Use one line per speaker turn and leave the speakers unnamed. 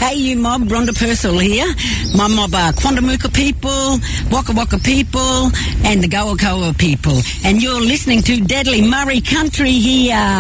AU mob, Rhonda Purcell here. My mob are Quandamooka people, Waka Waka people, and the Goa Koa people. And you're listening to Deadly Murray Country here.